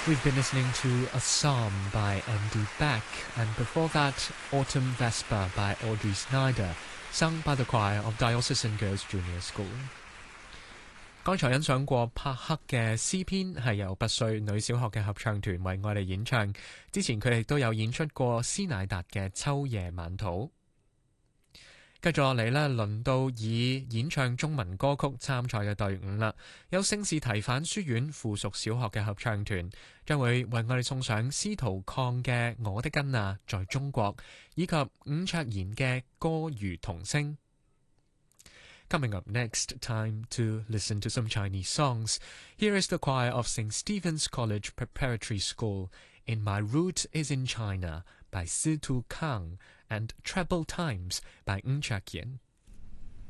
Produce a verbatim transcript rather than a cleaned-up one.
We've been listening to A Psalm by Andy Beck, and before that, Autumn Vesper by Audrey Snyder, sung by the choir of Diocesan Girls Junior School. 剛才欣賞過帕克嘅詩篇，係由拔萃女小學嘅合唱團為我哋演唱。之前佢哋都有演出過斯乃達嘅秋夜晚禱。繼續落嚟呢，輪到以演唱中文歌曲參賽嘅隊伍啦。有聖士提反書院附屬小學嘅合唱團將會為我哋送上司徒抗嘅《我的根啊在中國》，以及伍卓賢嘅《歌如童聲》。Coming up next, time to listen to some Chinese songs. Here is the choir of Saint Stephen's College Preparatory School in My Root is in China by Si Tu Kang and Treble Times by Ng Chak Yin.